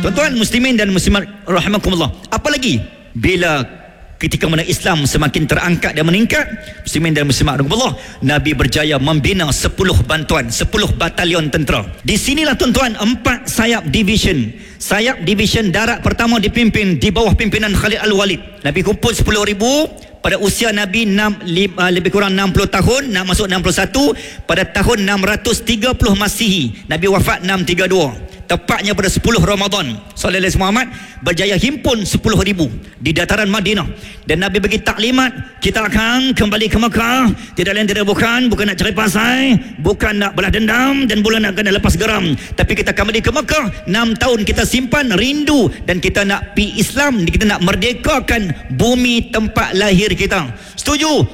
Tuan-tuan muslimin dan muslimat rahimakumullah, apa lagi bila ketika mana Islam semakin terangkat dan meningkat, muslimin dan muslimat rahimakumullah, Nabi berjaya membina 10 bantuan, 10 batalion tentera. Di sinilah tuan-tuan 4 sayap division. Sayap division darat pertama dipimpin di bawah pimpinan Khalid Al-Walid. Nabi kumpul 10,000 pada usia Nabi lebih kurang 60 tahun, nak masuk 61. Pada tahun 630 Masihi, Nabi wafat 632. Tepatnya pada 10 Ramadan, sallallahu alaihi Muhammad berjaya himpun 10,000 di dataran Madinah. Dan Nabi bagi taklimat, kita akan kembali ke Mekah, tidak lain tidak bukan nak cari pasai, bukan nak balas dendam, dan bukan nak kena lepas geram, tapi kita kembali ke Mekah. 6 tahun kita simpan rindu, dan kita nak pi Islam, kita nak merdekakan bumi tempat lahir kita. Setuju?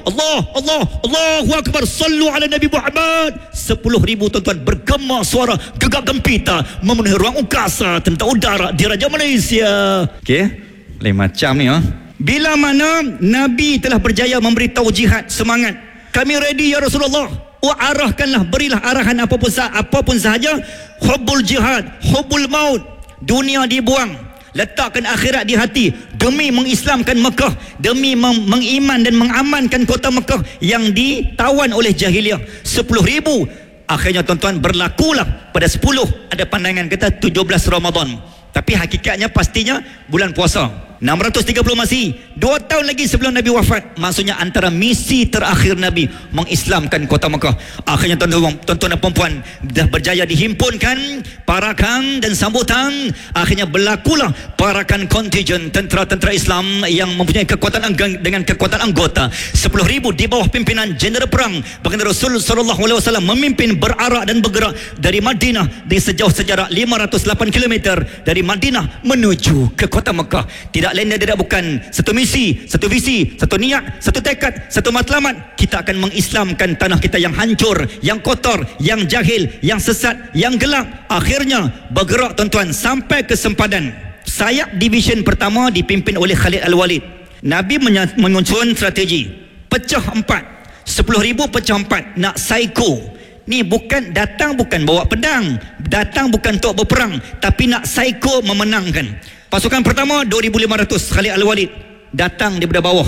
Allahu Akbar, sallu ala Nabi Muhammad. 10,000 tuan-tuan bergema suara gegap gempita memenuhi ruang angkasa tentang udara di Raja Malaysia. Okey, lain macam ni Bila mana Nabi telah berjaya memberitahu jihad, semangat, kami ready ya Rasulullah, arahkanlah, berilah arahan apapun sahaja. Hubbul jihad, hubbul maut, dunia dibuang, letakkan akhirat di hati demi mengislamkan Mekah, demi mengiman dan mengamankan kota Mekah yang ditawan oleh jahiliah. 10,000 akhirnya tuan-tuan berlakulah pada 10, ada pandangan kata 17 Ramadan, tapi hakikatnya pastinya bulan puasa 630 Masihi, 2 tahun lagi sebelum Nabi wafat. Maksudnya antara misi terakhir Nabi mengislamkan kota Mekah. Akhirnya tuan-tuan dan puan-puan dah berjaya dihimpunkan parakan dan sambutan. Akhirnya berlakulah parakan kontijen tentera-tentera Islam yang mempunyai kekuatan dengan kekuatan anggota 10,000 di bawah pimpinan jeneral perang baginda Rasul sallallahu alaihi wasallam, memimpin berarak dan bergerak dari Madinah di sejauh sejarak 508 km dari Madinah menuju ke kota Mekah. Tidak lain dan tidak bukan satu misi, satu visi, satu niat, satu tekad, satu matlamat. Kita akan mengislamkan tanah kita yang hancur, yang kotor, yang jahil, yang sesat, yang gelap. Akhirnya bergerak tuan-tuan sampai ke sempadan. Sayap division pertama dipimpin oleh Khalid Al-Walid. Nabi menyusun strategi pecah 4, 10,000 pecah 4, nak psycho. Ni datang bukan bawa pedang, datang bukan untuk berperang, tapi nak psycho memenangkan. Pasukan pertama 2,500 Khalid Al-Walid datang daripada bawah.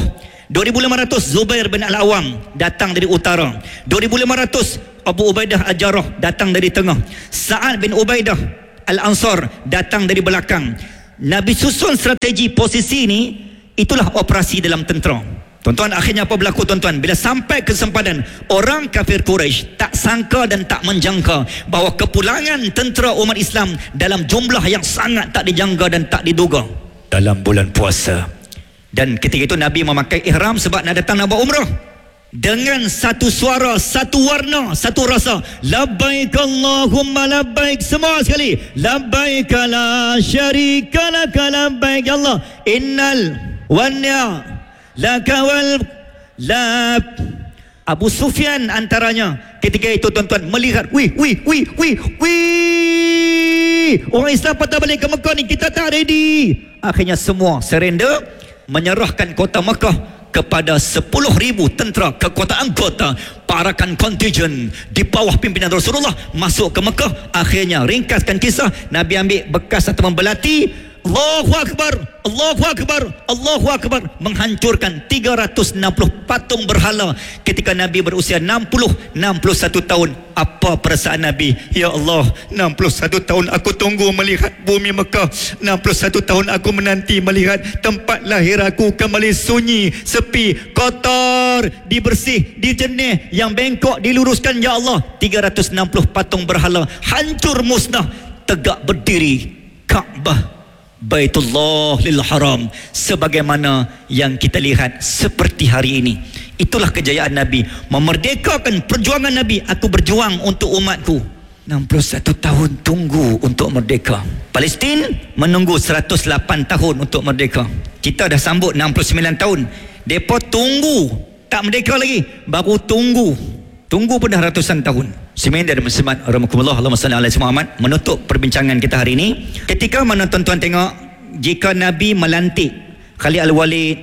2,500 Zubair bin Al-Awam datang dari utara. 2,500 Abu Ubaidah Al-Jarrah datang dari tengah. Sa'ad bin Ubaidah Al-Ansar datang dari belakang. Nabi susun strategi posisi ini, itulah operasi dalam tentera. Tuan-tuan, akhirnya apa berlaku tuan-tuan? Bila sampai ke sempadan, orang kafir Quraisy tak sangka dan tak menjangka bahawa kepulangan tentera umat Islam dalam jumlah yang sangat tak dijangka dan tak diduga dalam bulan puasa. Dan ketika itu Nabi memakai ihram sebab nak datang nak buat umrah. Dengan satu suara, satu warna, satu rasa, labbaik Allahumma labbaik, semua sekali, labbaik la syarika lak labbaik Allah innal wanna laka wal lab. Abu Sufyan antaranya ketika itu tuan-tuan melihat, wih, orang Islam patah balik ke Mekah ni, kita tak ready. Akhirnya semua surrender, menyerahkan kota Mekah kepada 10,000 tentera kekuatan anggota parakan kontijen di bawah pimpinan Rasulullah masuk ke Mekah. Akhirnya ringkaskan kisah, Nabi ambil bekas atau membelati, Allahu Akbar, Allahu Akbar, Allahu Akbar, menghancurkan 360 patung berhala ketika Nabi berusia 61 tahun. Apa perasaan Nabi? Ya Allah, 61 tahun aku tunggu melihat bumi Mekah, 61 tahun aku menanti melihat tempat lahir aku kembali sunyi, sepi, kotor, dibersih, dijernih, yang bengkok diluruskan. Ya Allah, 360 patung berhala hancur musnah, tegak berdiri Kaabah Baitullah lil Haram sebagaimana yang kita lihat seperti hari ini. Itulah kejayaan Nabi, memerdekakan perjuangan Nabi. Aku berjuang untuk umatku. 61 tahun tunggu untuk merdeka. Palestin menunggu 108 tahun untuk merdeka. Kita dah sambut 69 tahun. Depa tunggu tak merdeka lagi, baru tunggu pun dah ratusan tahun. Semen dan muslimat rahimakumullah, Allahumma salli ala Muhammad. Menutup perbincangan kita hari ini, ketika mana tuan-tuan tengok, jika Nabi melantik Khalid Al-Walid,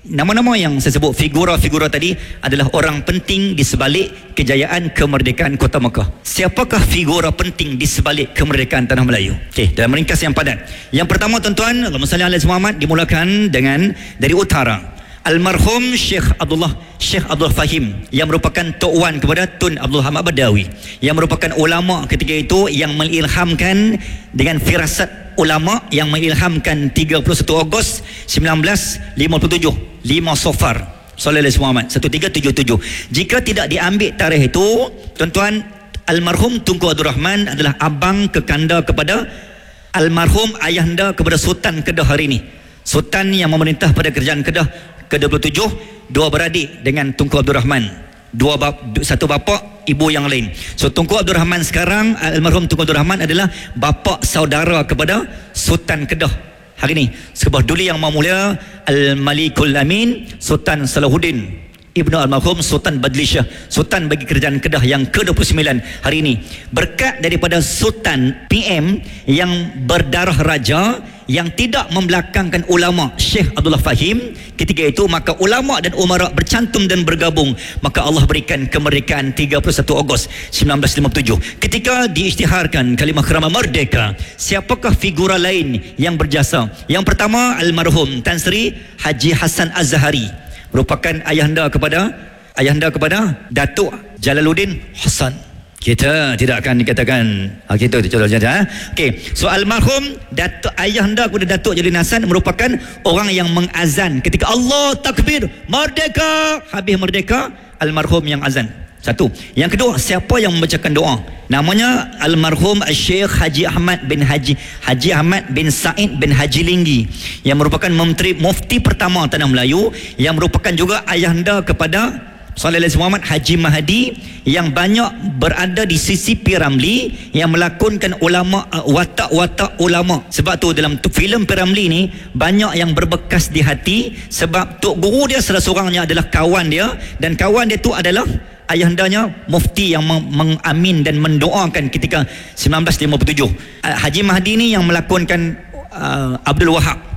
nama-nama yang saya sebut, figura-figura tadi adalah orang penting di sebalik kejayaan kemerdekaan Kota Mekah. Siapakah figura penting di sebalik kemerdekaan Tanah Melayu? Okey, dalam ringkas yang padat. Yang pertama tuan-tuan, Allahumma salli ala Muhammad, dimulakan dengan dari utara. Almarhum Syekh Abdul Fahim yang merupakan Tok Wan kepada Tun Abdul Hamid Badawi, yang merupakan ulama ketika itu yang mengilhamkan dengan firasat ulama yang mengilhamkan 31 Ogos 1957 5 Safar sallallahu alaihi Muhammad 1377. Jika tidak diambil tarikh itu tuan-tuan, almarhum Tunku Abdul Rahman adalah abang kekanda kepada almarhum ayahanda kepada Sultan Kedah hari ini, Sultan yang memerintah pada kerajaan Kedah ke-27, dua beradik dengan Tunku Abdul Rahman, satu bapa ibu yang lain. So Tunku Abdul Rahman sekarang, almarhum Tunku Abdul Rahman adalah bapa saudara kepada Sultan Kedah hari ini. Sebuah duli yang mulia Al-Malikul Amin Sultan Salahuddin Ibnu almarhum Sultan Badlishah, Sultan bagi kerajaan Kedah yang ke-29 hari ini. Berkat daripada Sultan PM yang berdarah raja, yang tidak membelakangkan ulama Syekh Abdullah Fahim ketika itu, maka ulama dan umara bercantum dan bergabung, maka Allah berikan kemerdekaan 31 Ogos 1957. Ketika diisytiharkan kalimah kerama merdeka, siapakah figura lain yang berjasa? Yang pertama, almarhum Tan Sri Haji Hassan Az-Zahari, merupakan ayahanda kepada Datuk Jalaluddin Hasan. Kita tidak akan dikatakan kita contoh saja. Okey, so almarhum Datuk ayahanda kepada Datuk Jalaluddin Hasan merupakan orang yang mengazan ketika Allah takbir merdeka, habis merdeka almarhum yang azan. Satu. Yang kedua, siapa yang membacakan doa? Namanya almarhum Syekh Haji Ahmad bin Said bin Haji Linggi, yang merupakan mufti pertama Tanah Melayu, yang merupakan juga ayahanda kepada sallallahu alaihi Muhammad Haji Mahdi, yang banyak berada di sisi Piramli, yang melakonkan ulama watak-watak ulama. Sebab tu dalam filem Piramli ni banyak yang berbekas di hati, sebab Tok Guru dia salah seorangnya adalah kawan dia, dan kawan dia tu adalah ayahandanya mufti yang mengamin dan mendoakan ketika 1957. Haji Mahdi ni yang melakonkan Abdul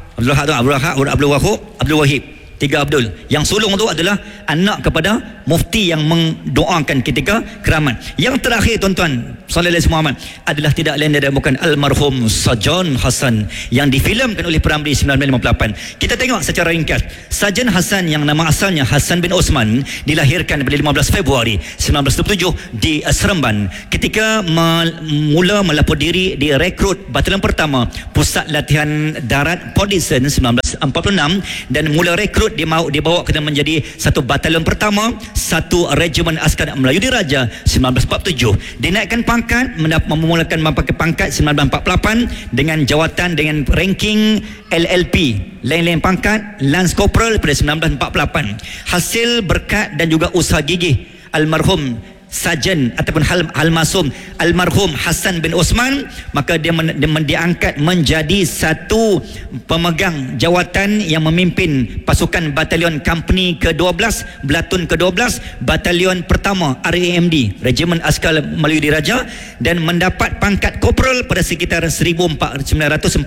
Wahid, tiga Abdul. Yang sulung tu adalah anak kepada mufti yang mendoakan ketika keramat. Yang terakhir tuan-tuan, sallallahu alaihi Muhammad, adalah tidak lain dan bukan almarhum Sajan Hasan yang difilmkan oleh Piramli 1958. Kita tengok secara ringkas. Sajan Hasan yang nama asalnya Hasan bin Osman dilahirkan pada 15 Februari 1927 di Seremban. Ketika mula melapor diri di rekrut batalion pertama Pusat Latihan Darat Podison 1946, dan mula rekrut dibawa kena menjadi satu batalion pertama satu Regimen Askar Melayu Diraja 1947. Dinaikkan pangkat, memulakan pangkat 1948 dengan jawatan dengan ranking LLP, lain-lain pangkat Lance Corporal pada 1948. Hasil berkat dan juga usaha gigih almarhum Sajen ataupun almasum almarhum Hasan bin Osman, maka dia diangkat menjadi satu pemegang jawatan yang memimpin pasukan batalion company ke-12, Belatun ke-12, batalion pertama RAMD, Regimen Askar Melayu Diraja, dan mendapat pangkat korporal pada sekitar 1949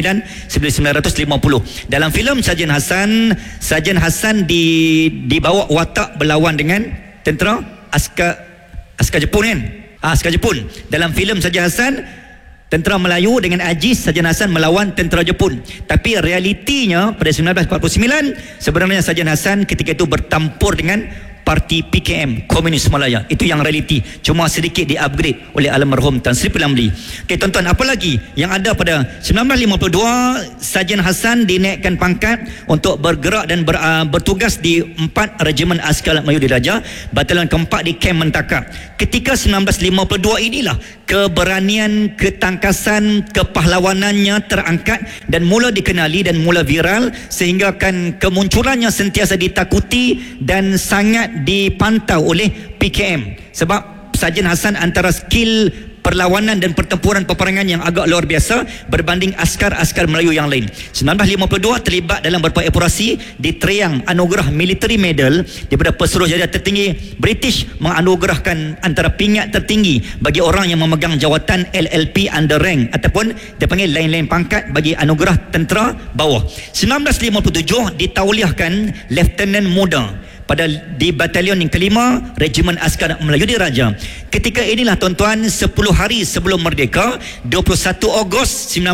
1950. Dalam filem Sajen Hasan dibawa watak berlawan dengan tentera Askar Jepun kan? Askar Jepun. Dalam filem Sajen Hasan, tentera Melayu dengan Aziz Sajen Hasan melawan tentera Jepun. Tapi realitinya pada 1949 sebenarnya Sajen Hasan ketika itu bertampur dengan parti PKM, Komunis Malaya. Itu yang realiti. Cuma sedikit di-upgrade oleh almarhum Tan Sri Piramli. Okey tuan-tuan, apa lagi yang ada pada 1952? Sajen Hasan dinaikkan pangkat untuk bergerak dan bertugas di 4 Regimen Askar Melayu Diraja, batalion keempat di Kem Mentaka. Ketika 1952 inilah keberanian, ketangkasan, kepahlawanannya terangkat dan mula dikenali dan mula viral, sehingga kan kemunculannya sentiasa ditakuti dan sangat dipantau oleh PKM. Sebab Sajen Hasan antara skill perlawanan dan pertempuran peperangan yang agak luar biasa berbanding askar-askar Melayu yang lain. 1952 terlibat dalam beberapa operasi di Triang anugerah military medal daripada Pesuruhjaya tertinggi British, menganugerahkan antara pingat tertinggi bagi orang yang memegang jawatan LLP under rank ataupun dia panggil lain-lain pangkat bagi anugerah tentera bawah. 1957 ditauliahkan Lieutenant muda di batalion yang kelima Regimen Askar Melayu Diraja. Ketika inilah tuan-tuan, 10 hari sebelum merdeka, 21 Ogos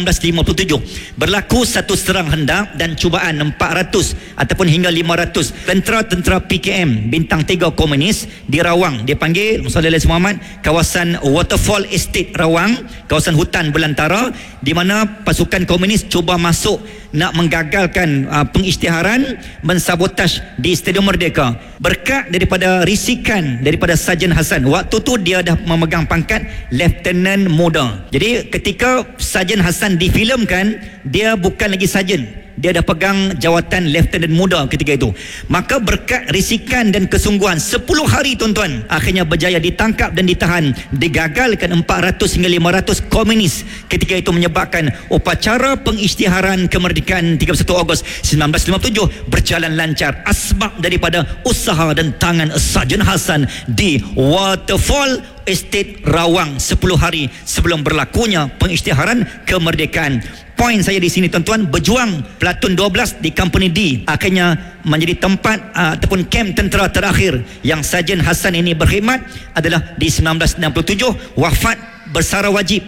1957, berlaku satu serang hendak dan cubaan 400 ataupun hingga 500 tentera-tentera PKM bintang 3 komunis di Rawang, dipanggil Sallallahu Muhammad, kawasan Waterfall Estate Rawang, kawasan hutan belantara, di mana pasukan komunis cuba masuk nak menggagalkan pengisytiharan, mensabotaj di Stadium Merdeka. Berkat daripada risikan daripada Sarjan Hassan, waktu tu dia dah memegang pangkat Lieutenant muda. Jadi ketika Sarjan Hassan difilmkan, dia bukan lagi sarjan, dia dah pegang jawatan Lieutenant muda ketika itu. Maka berkat risikan dan kesungguhan 10 hari tuan-tuan, akhirnya berjaya ditangkap dan ditahan, digagalkan 400 hingga 500 komunis. Ketika itu menyebabkan upacara pengisytiharan kemerdekaan 31 Ogos 1957 berjalan lancar asbab daripada usaha dan tangan Sarjan Hassan di Waterfall Estate Rawang 10 hari sebelum berlakunya pengisytiharan kemerdekaan. Poin saya di sini tuan-tuan, berjuang Platoon 12 di Company D akhirnya menjadi tempat ataupun kamp tentera terakhir yang Sarjan Hassan ini berkhidmat adalah di 1967, wafat bersara wajib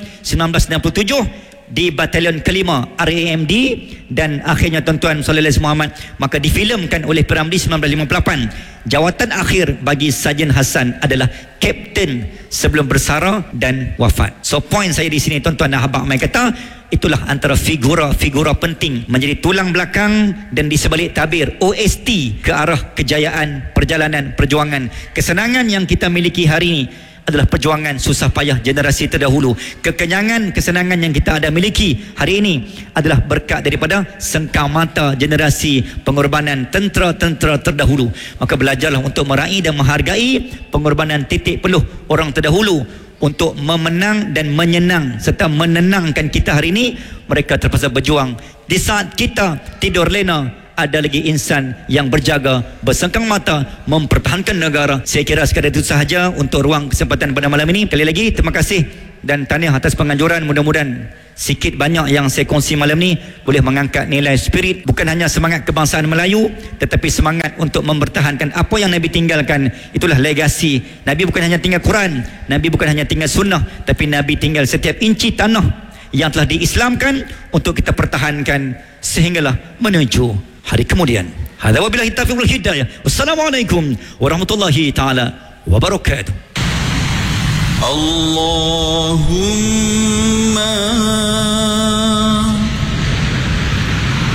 1967 di batalion kelima RAMD, dan akhirnya tuan-tuan Sallallahu Muhammad, maka difilmkan oleh Piramdi 1958. Jawatan akhir bagi Sarjan Hassan adalah Kapten sebelum bersara dan wafat. So poin saya di sini tuan-tuan dan Abang Mai kata, itulah antara figura-figura penting menjadi tulang belakang dan di sebalik tabir OST ke arah kejayaan perjalanan perjuangan. Kesenangan yang kita miliki hari ini adalah perjuangan susah payah generasi terdahulu. Kekenyangan, kesenangan yang kita ada miliki hari ini adalah berkat daripada sengkang mata generasi pengorbanan tentera-tentera terdahulu. Maka belajarlah untuk meraih dan menghargai pengorbanan titik peluh orang terdahulu untuk memenang dan menyenang serta menenangkan kita hari ini. Mereka terpaksa berjuang. Di saat kita tidur lena, ada lagi insan yang berjaga, bersengkang mata mempertahankan negara. Saya kira sekadar itu sahaja untuk ruang kesempatan pada malam ini. Sekali lagi terima kasih dan tahniah atas penganjuran. Mudah-mudahan sikit banyak yang saya kongsi malam ni boleh mengangkat nilai spirit, bukan hanya semangat kebangsaan Melayu, tetapi semangat untuk mempertahankan apa yang Nabi tinggalkan. Itulah legasi Nabi. Bukan hanya tinggal Quran, Nabi bukan hanya tinggal sunnah, tapi Nabi tinggal setiap inci tanah yang telah diislamkan untuk kita pertahankan sehinggalah menuju hari kemudian. Hadza wabillahi taufiq wal hidayah. Wassalamualaikum warahmatullahi taala wabarakatuh. Allahumma